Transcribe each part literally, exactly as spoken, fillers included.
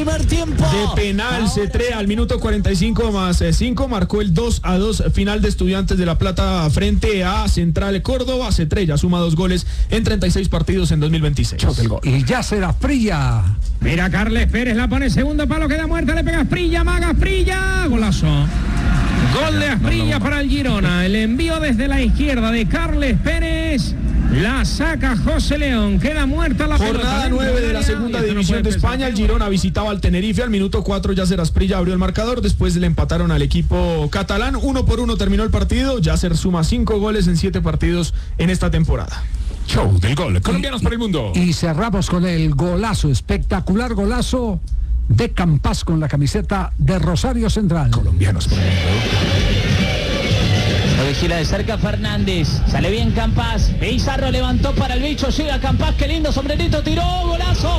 Primer tiempo. De penal, Cetré al minuto cuarenta y cinco más cinco marcó el dos a dos final de Estudiantes de La Plata frente a Central Córdoba. Cetré ya suma dos goles en treinta y seis partidos en dos mil veintiséis. Y ya será Asprilla. Mira, Carles Pérez la pone segundo palo, queda muerta, le pega Asprilla, Maga Asprilla, golazo. Gol de Asprilla para el Girona. El envío desde la izquierda de Carles Pérez. La saca José León, queda muerta la pelota. Jornada nueve de la segunda división de España. El Girona visitaba al Tenerife. Al minuto cuatro Yasser Asprilla abrió el marcador. Después le empataron al equipo catalán. Uno por uno terminó el partido. Yasser suma cinco goles en siete partidos en esta temporada. Show del gol. Colombianos para el mundo. Y cerramos con el golazo, espectacular golazo de Campas con la camiseta de Rosario Central. Colombianos para el mundo. Lo vigila de cerca Fernández, sale bien Campas, Pizarro levantó para el bicho, llega Campas, qué lindo sombrerito, tiró, golazo,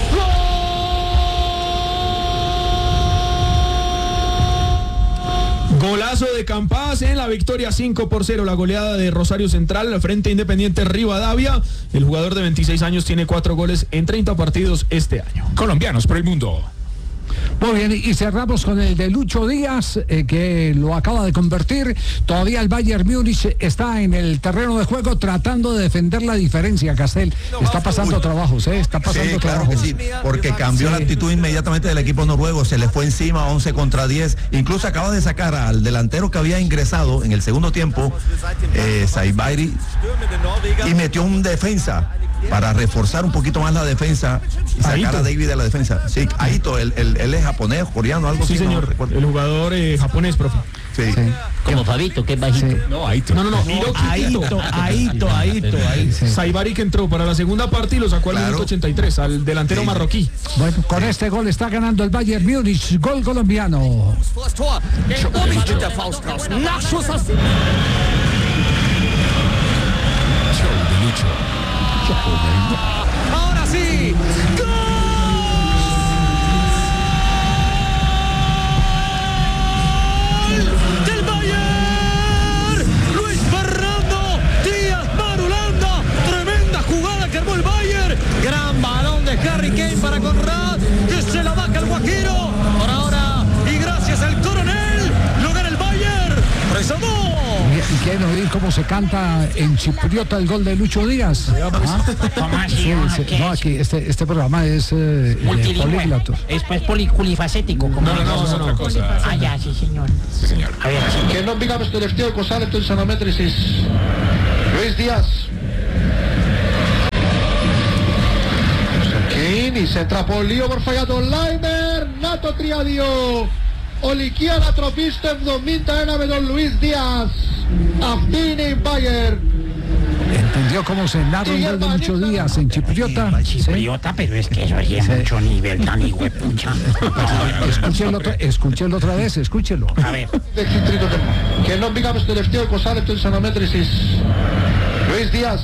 ¡gol! Golazo de Campas en la victoria cinco por cero, la goleada de Rosario Central frente a Independiente Rivadavia. El jugador de veintiséis años tiene cuatro goles en treinta partidos este año. Colombianos para el mundo. Muy bien, y cerramos con el de Lucho Díaz, eh, que lo acaba de convertir. Todavía el Bayern Múnich está en el terreno de juego tratando de defender la diferencia, Castel. Está pasando trabajos, ¿eh? Está pasando sí, claro trabajos. que sí, porque cambió sí. la actitud inmediatamente del equipo noruego, se le fue encima once contra diez. Incluso acaba de sacar al delantero que había ingresado en el segundo tiempo, eh, Saibairi, y metió un defensa para reforzar un poquito más la defensa y sacar Aito. a David de la defensa. Sí, Aito, él, él, él es japonés, coreano, algo sí, así. Sí, señor, no el jugador eh, japonés, profe. Sí. sí. Como Fabito, que es bajito. Sí. No, Aito. No, no, no, Aito, Aito, Aito, Aito. Saibairi, que entró para la segunda parte y lo sacó al claro. minuto ochenta y tres, al delantero sí. marroquí. Bueno, con este gol está ganando el Bayern Múnich, gol colombiano. Ahora sí. ¡Gol! Del Bayern. Luis Fernando Díaz Marulanda. Tremenda jugada que armó el Bayern. Gran balón de Harry Kane para Conrad, que se la vaca el Guajiro. Por ahora, y gracias al coronel, lo gana el Bayern. tres a dos. Y quieren oír cómo se canta en chipriota el gol de Lucho Díaz. ¿Ah? Sí, sí, no, aquí este, este programa es eh, polígloto. Es pues polifacético. No, no, no, es otra cosa. Ah, ya, sí, señor. Sí, señor. A ver, che non vi questo τελευταίο εικοσάλεπτο της αναμέτρησης. Luis Díaz. Κίνη, σε τραπολείο μορφά για τον Λάιμερ. Να το τριάδιο. Ολική ανατροπή στο εβδομήντα ένα με τον Luis Díaz. Αυτή είναι η Bayern. ¿Entendió cómo se narra el gol de Lucho Díaz en chipriota? Chipriota, ¿sí? Pero es que eso es sí. mucho nivel, tan hijuepucha. Escúchelo, escúchelo otra vez, escúchelo. A ver. Και ενώ μπήκαμε στο τελευταίο εικοσάλεπτο της αναμέτρησης. Luis Díaz.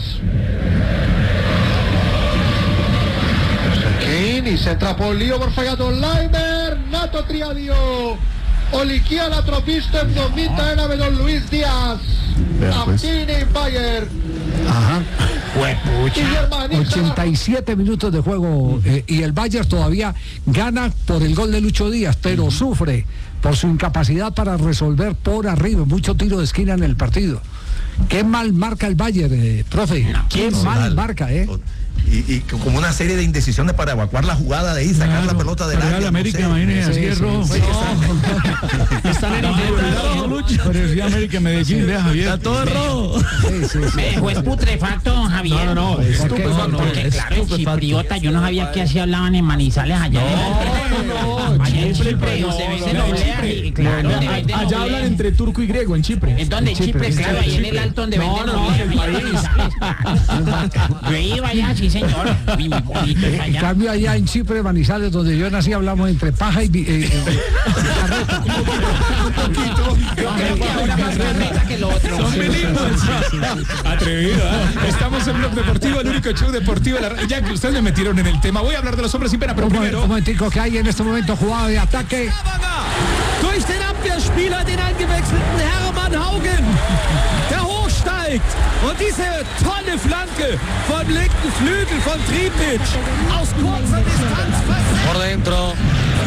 Κίνη, σε τραπολείο μορφά για τον Λάιμερ. Να το τριάδιο. Ολική ανατροπή στο εβδομήντα ένα με τον Luis Díaz. Αυτή είναι η Bayern. Ajá. ochenta y siete minutos de juego eh, y el Bayern todavía gana por el gol de Lucho Díaz, pero uh-huh. sufre por su incapacidad para resolver por arriba, mucho tiro de esquina en el partido. Qué mal marca el Bayern, eh, profe. No, qué mal, mal marca, eh. Y, y como una serie de indecisiones para evacuar la jugada de ahí, sacar claro, la pelota del área. Real América, no sé. Imagínese, así es rojo. Sí, sí, están en el rojo, Lucho. Pero es América, Medellín, vea, Javier. Está todo rojo. Sí, sí, sí. Me dejó es putrefacto, Javier. No, no, no. Es porque, no, no, porque es claro, en chipriota, yo no sabía que así hablaban en Manizales allá. No, no, Chipre, no, se ve doble. Claro, allá hablan entre turco y griego, en Chipre. ¿En dónde? Chipre, claro, ahí en el alto donde venden. No, no, en el país. Yo iba allá, sí, señor. En cambio allá en Chipre, Manizales, donde yo nací, hablamos entre paja y eh, carreta. Un poquito. Ahora más carreta que lo otro. Son bilingües. Atrevido, ¿eh? Estamos en Blog Deportivo, el único show deportivo de la... Ya que ustedes me metieron en el tema, voy a hablar de los hombres sin pena, pero un primero... Un momentico que hay en este momento jugada de ataque. Durch den Abwehrspieler, den eingewechselten Hermann Haugen. Der hochsteigt. Und diese tolle Flanke vom linken Flügel von Tripic. Aus kurzer Distanz. Por dentro,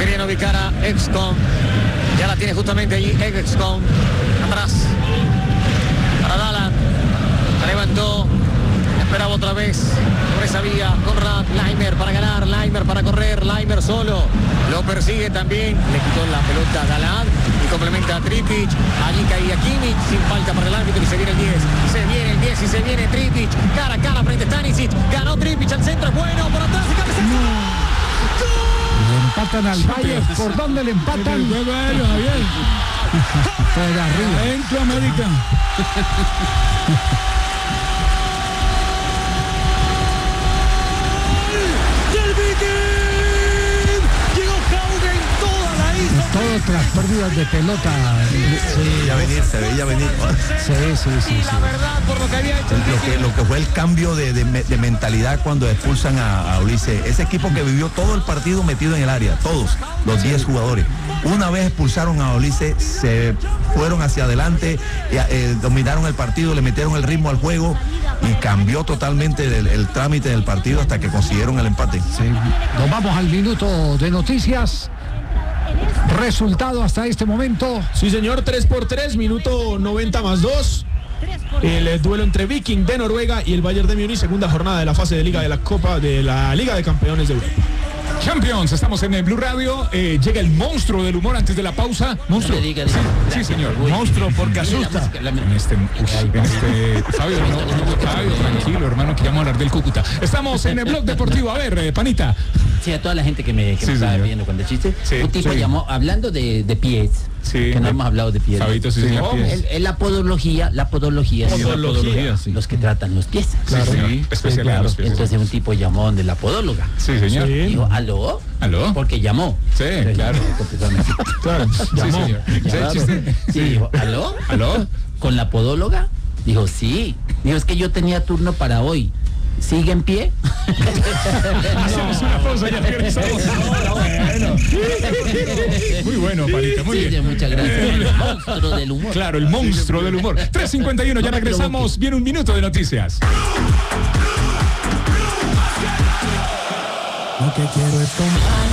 Querían ubicar a Excom. Ya la tiene justamente allí Excom. Atrás. Para Dalan. La levantó. Esperaba otra vez por esa vía Conrad. Laimer para ganar, Laimer para correr, Laimer solo, lo persigue también, le quitó la pelota a Dalan y complementa a Tripic. Allí caía Kimmich, sin falta para el árbitro y se viene el diez, se viene el diez y se viene Tripic, cara a cara frente a Stanisic, ganó Tripic, al centro es bueno, por atrás y cabeza. Le empatan al Bayern. ¿Por dónde le empatan? El juego aéreo, Javier. Por arriba. Adentro, América. Todo tras pérdidas de pelota. Se veía venir, se veía venir. Sí, sí, sí. Y la verdad, por lo que había hecho Lo que, lo que fue el cambio de, de, de mentalidad cuando expulsan a, a Ulises. Ese equipo que vivió todo el partido metido en el área, todos, los diez jugadores. Una vez expulsaron a Ulises, se fueron hacia adelante, eh, dominaron el partido, le metieron el ritmo al juego y cambió totalmente el, el trámite del partido hasta que consiguieron el empate. Sí. Nos vamos al minuto de noticias. Resultado hasta este momento. Sí, señor, tres por tres, minuto noventa más dos. El eh, duelo entre Viking de Noruega y el Bayern de Múnich, segunda jornada de la fase de Liga de la Copa de la Liga de Campeones de Europa. Champions, estamos en el Blue Radio. Eh, llega el monstruo del humor antes de la pausa. Monstruo. No le diga, diga. Sí, sí, señor. Monstruo porque asusta. En este, en este Fabio, no, no, Fabio, tranquilo, hermano, que ya vamos a hablar del Cúcuta. Estamos en el Blog Deportivo. A ver, eh, Panita. Sí, a toda la gente que me, que Sí, me estaba señor. viendo cuando el chiste. Sí, un tipo sí. llamó, hablando de, de pies. Sí. Que no hemos hablado de pies. Fabito, sí, señor, pies. El- el- la podología, la podología. sí, Podología, sí. Los que tratan los pies. Claro. Sí, especialidad de los pies. Entonces un tipo llamó donde la podóloga. Sí, señor. Sí. Dijo, ¿aló? ¿Aló? Porque llamó. Sí, claro. Claro, Sí, llamó. señor. ¿Sí, el chiste? Sí, dijo, ¿aló? ¿Aló? ¿Con la podóloga? Dijo, sí. Dijo, es que yo tenía turno para hoy. ¿Sigue en pie? Hacemos una pausa, ya regresamos. Bueno. Muy bueno, Panita, muy Sí, bien. muchas gracias. El monstruo del humor. Claro, el monstruo del humor. tres cincuenta y uno, ya No me regresamos. Viene un minuto de noticias. Lo que quiero es tomar